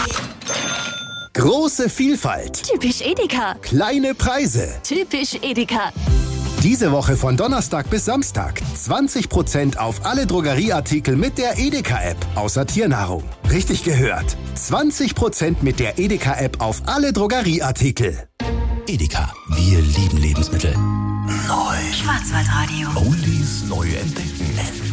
Große Vielfalt. Typisch Edeka. Kleine Preise. Typisch Edeka. Diese Woche von Donnerstag bis Samstag 20% auf alle Drogerieartikel mit der Edeka-App, außer Tiernahrung. Richtig gehört. 20% mit der Edeka-App auf alle Drogerieartikel. Edeka, wir lieben Lebensmittel. Neu. Schwarzwaldradio. Oldies neu entdecken.